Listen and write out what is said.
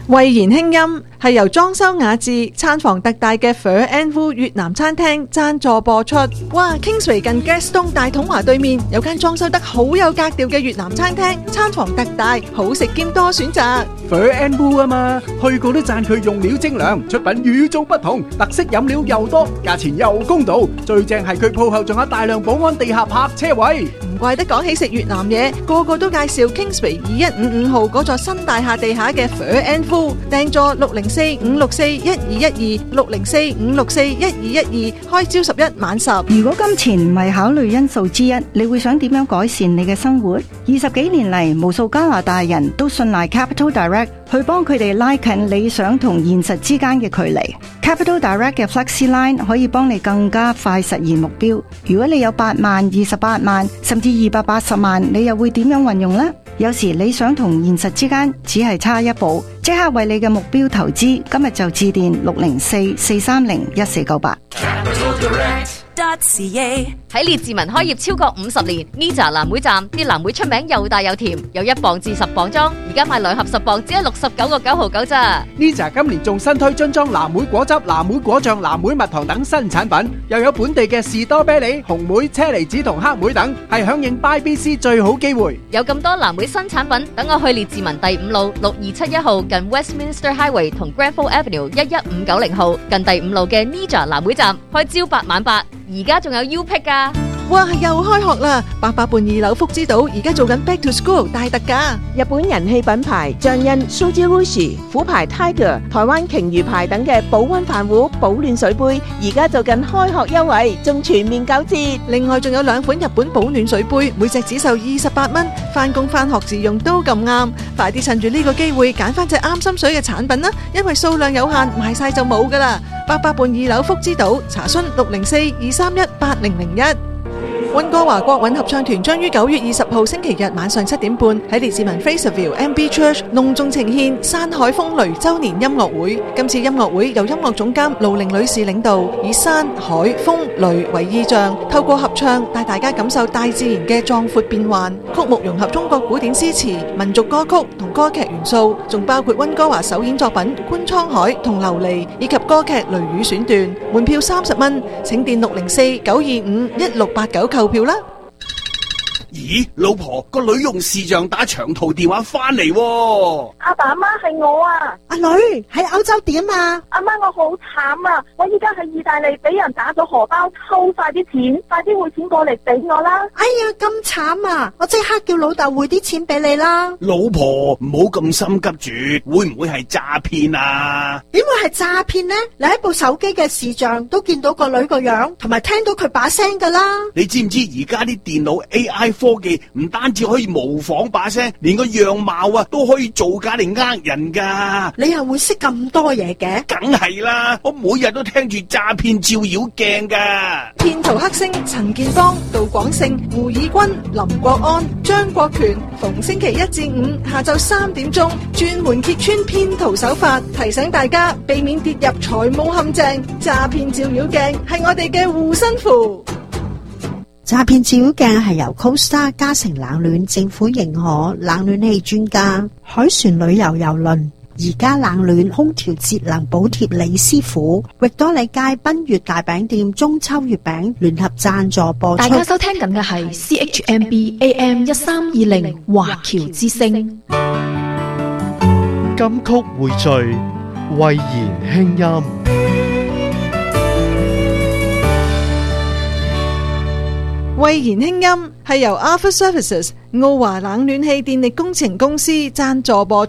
慧言輕音係由裝修雅致、餐房特大嘅 Phở and Vu 越南餐廳贊助播出。哇 ！Kingsway 近 Gaston 大統華對面有間裝修得好有格調嘅越南餐廳，餐房特大，好食兼多選擇。 Phở and Vu 啊嘛，去過都讚佢用料精良，出品與眾不同，特色飲料又多，價錢又公道，最正係佢鋪後仲有大量保安地下泊車位。 唔怪得講起食越南嘢，個個都介紹 Kingsway 2155號嗰座新大廈地下嘅 Phở and Vu， 訂座604-564-1212 604-564-1212，開朝11晚10。 如果金錢唔係考慮因素之一，你會想點樣改善你嘅生活？20幾年嚟，無數加拿大人都信賴 Capital Direct 去幫佢哋拉近理想同現實之間嘅距離。Capital Direct 嘅 Flexi Line 可以幫你更加快實現目標。如果你有8萬、28萬，甚至280萬，你又會點樣運用呢？有時理想同現實之間只係差一步，即刻為你嘅目標投資。今日就致電604-430-1498。 喺列治文開業超過50年 ，Nija 藍莓站啲藍莓出名又大又甜，有1磅至10磅裝，而家買2盒10磅只係69個9毫9咋。 Nija 今年仲新推樽裝藍莓果汁、藍莓果醬、藍莓蜜糖等新產品，又有本地嘅士多啤梨、紅莓、車厘子同黑莓等，係響應 BYBC 最好機會。 有咁多藍莓新產品，等我去列治文第5路6271號近 Westminster Highway 同 Granville Avenue 11590號近第5路嘅 Nija 藍莓站，開朝8晚8，而家仲有 U-Pick 㗎。 哇！又開學啦！88半2樓福之島而家做緊 Back to School 大特價， 日本人氣品牌醬恩、Sujirushi、虎牌 Tiger、台灣鯨魚牌等嘅保溫飯壺、保暖水杯，而家做緊開學優惠，仲全面9折。 另外仲有2款日本保暖水杯，每隻只售28蚊，返工返學自用都咁啱。快啲趁住呢個機會揀翻隻啱心水嘅產品啦，因為數量有限，賣晒就冇噶啦。88半2樓福之島，查詢604-231-8001。溫哥華國韻合唱團將於9月20號星期日晚上7點半喺列治文 Fraserville MB Church 隆重呈獻山海風雷周年音樂會。今次音樂會由音樂總監盧玲女士領導，以山海風雷為意象，透過合唱帶大家感受大自然嘅壯闊變幻。曲目融合中國古典詩詞、民族歌曲同歌劇元素，仲包括溫哥華首演作品《觀滄海》同《琉璃》，以及歌劇《雷雨》選段。門票30蚊，請電604-925-1689購票啦。 咦，老婆，個女用視像打長途電話翻嚟喎。 阿爸阿媽係我啊。 阿女喺歐洲點啊？ 阿媽，我好慘啊！我依家喺意大利俾人打咗荷包，偷晒啲錢，快啲匯錢過嚟俾我啦！ 哎呀，咁慘啊！我即刻叫老豆匯啲錢俾你啦。 老婆，唔好咁心急住，會唔會係詐騙啊？ 點會係詐騙呢？你喺部手機嘅視像都見到個女個樣，同埋聽到佢把聲噶啦。 你知唔知而家啲電腦 AI 科技唔單止可以模仿把聲，連個樣貌啊都可以造假嚟呃人噶。 你又會識咁多嘢嘅？ 梗係啦，我每日都聽住詐騙照妖鏡噶。 騙徒黑星陳建邦、杜廣勝、胡以軍、林國安、張國權，逢星期1至5下晝3點鐘，專門揭穿騙徒手法，提醒大家避免跌入財務陷阱。詐騙照妖鏡係我哋嘅護身符。 詐騙照妖鏡係由 Costa 嘉誠冷暖政府認可冷暖氣專家海船旅遊郵輪而家冷暖空調節能補貼李師傅域多利街賓悅大餅店中秋月餅聯合贊助播出。 大家收聽緊嘅係 CHMB AM 1320華僑之聲。 金曲匯聚，慧言輕音。 慧言輕音係由 Alpha Services 澳華冷暖氣電力工程公司贊助播出。